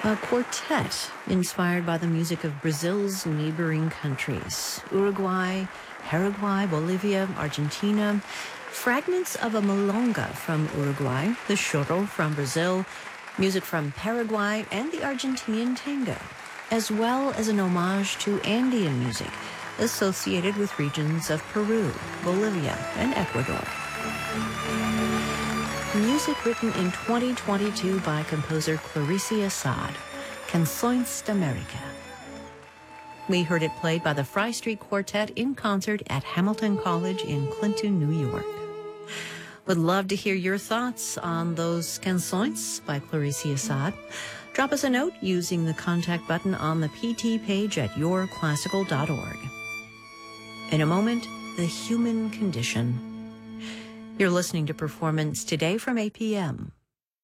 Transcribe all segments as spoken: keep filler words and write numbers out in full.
A quartet inspired by the music of Brazil's neighboring countries, Uruguay, Paraguay, Bolivia, Argentina, fragments of a milonga from Uruguay, the choro from Brazil, music from Paraguay, and the Argentinian tango, as well as an homage to Andean music associated with regions of Peru, Bolivia, and Ecuador. Music written in twenty twenty-two by composer Clarice Assad, Canções d'América. We heard it played by the Fry Street Quartet in concert at Hamilton College in Clinton, New York. Would love to hear your thoughts on those canções by Clarice Assad. Drop us a note using the contact button on the P T page at your classical dot org. In a moment, the human condition. You're listening to Performance Today from A P M.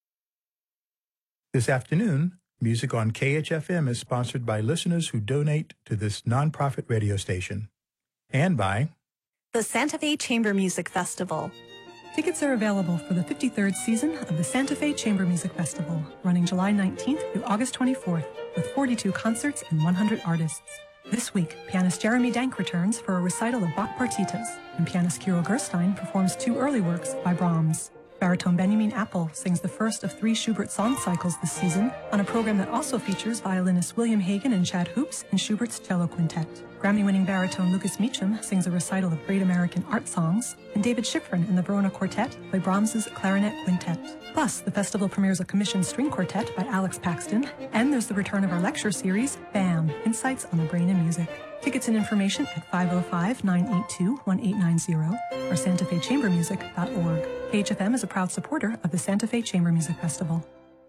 This afternoon, music on K H F M is sponsored by listeners who donate to this nonprofit radio station. And by the Santa Fe Chamber Music Festival. Tickets are available for the fifty-third season of the Santa Fe Chamber Music Festival, running July nineteenth through August twenty-fourth, with forty-two concerts and one hundred artists. This week, pianist Jeremy Dank returns for a recital of Bach partitas, and pianist Kirill Gerstein performs two early works by Brahms. Baritone Benjamin Apple sings the first of three Schubert song cycles this season on a program that also features violinists William Hagen and Chad Hoops in Schubert's cello quintet. Grammy-winning baritone Lucas Meacham sings a recital of great American art songs, and David Schifrin and the Verona Quartet play Brahms's clarinet quintet. Plus, the festival premieres a commissioned string quartet by Alex Paxton, and there's the return of our lecture series, BAM! Insights on the Brain and Music. Tickets and information at five oh five, nine eight two, one eight nine zero or santa fe chamber music dot org. K H F M is a proud supporter of the Santa Fe Chamber Music Festival.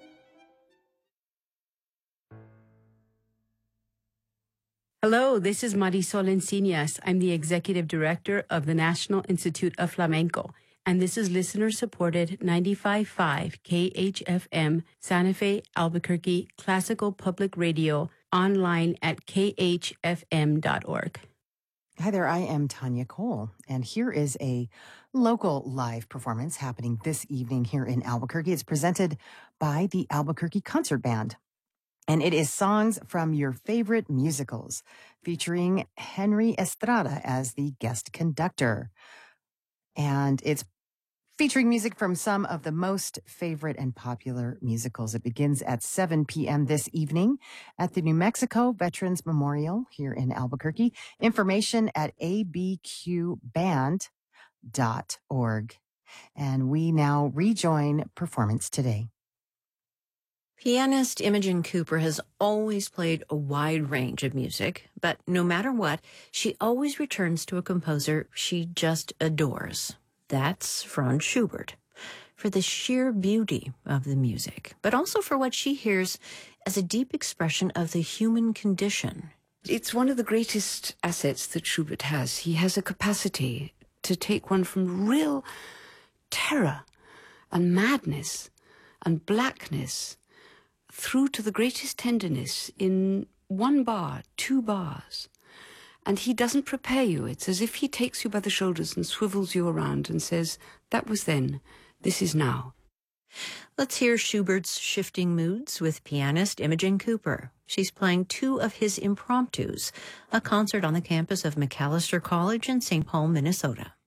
Hello, this is Marisol Encinias. I'm the Executive Director of the National Institute of Flamenco, and this is listener-supported ninety-five point five K H F M Santa Fe, Albuquerque Classical Public Radio, online at k h f m dot org. Hi there, I am Tanya Cole, and here is a local live performance happening this evening here in Albuquerque. It's presented by the Albuquerque Concert Band, and it is songs from your favorite musicals, featuring Henry Estrada as the guest conductor. And it's featuring music from some of the most favorite and popular musicals. It begins at seven p.m. this evening at the New Mexico Veterans Memorial here in Albuquerque. Information at a b q band dot org. And we now rejoin Performance Today. Pianist Imogen Cooper has always played a wide range of music, but no matter what, she always returns to a composer she just adores. That's Franz Schubert, for the sheer beauty of the music, but also for what she hears as a deep expression of the human condition. It's one of the greatest assets that Schubert has. He has a capacity to take one from real terror and madness and blackness through to the greatest tenderness in one bar, two bars. And he doesn't prepare you. It's as if he takes you by the shoulders and swivels you around and says, that was then, this is now. Let's hear Schubert's shifting moods with pianist Imogen Cooper. She's playing two of his impromptus, a concert on the campus of Macalester College in Saint Paul, Minnesota.